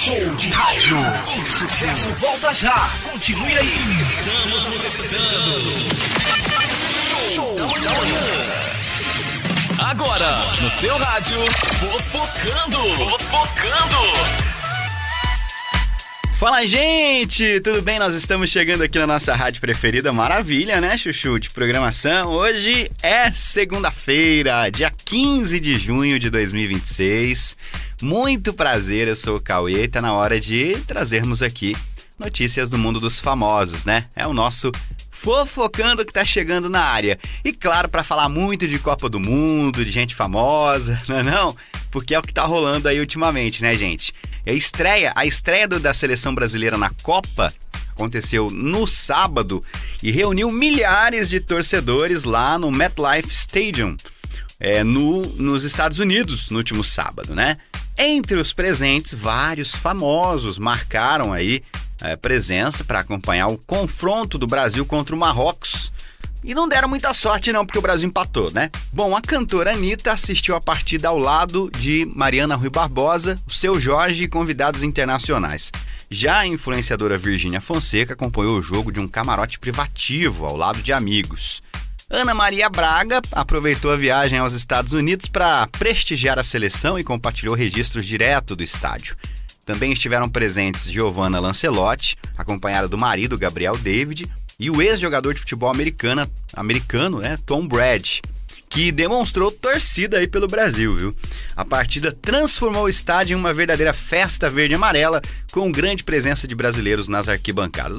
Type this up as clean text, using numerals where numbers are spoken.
Show de rádio. O sucesso volta já. Continue aí. Estamos apresentando Show da Manhã. Agora, no seu rádio, Fofocando. Fala, gente! Tudo bem? Nós estamos chegando aqui na nossa rádio preferida. Maravilha, né, Chuchu? De programação. Hoje é segunda-feira, dia 15 de junho de 2026. Muito prazer, eu sou o Cauê e tá na hora de trazermos aqui notícias do mundo dos famosos, né? É o nosso Fofocando que tá chegando na área. E claro, para falar muito de Copa do Mundo, de gente famosa, não? Porque é o que tá rolando aí ultimamente, né, gente? A estreia da seleção brasileira na Copa aconteceu no sábado e reuniu milhares de torcedores lá no MetLife Stadium, nos Estados Unidos, no último sábado, né? Entre os presentes, vários famosos marcaram aí presença para acompanhar o confronto do Brasil contra o Marrocos. E não deram muita sorte não, porque o Brasil empatou, né? Bom, a cantora Anitta assistiu a partida ao lado de Mariana Rui Barbosa, o Seu Jorge e convidados internacionais. Já a influenciadora Virgínia Fonseca acompanhou o jogo de um camarote privativo ao lado de amigos. Ana Maria Braga aproveitou a viagem aos Estados Unidos para prestigiar a seleção e compartilhou registros direto do estádio. Também estiveram presentes Giovanna Lancelotti, acompanhada do marido Gabriel David, e o ex-jogador de futebol americano, né, Tom Brady, que demonstrou torcida aí pelo Brasil, viu? A partida transformou o estádio em uma verdadeira festa verde e amarela, com grande presença de brasileiros nas arquibancadas.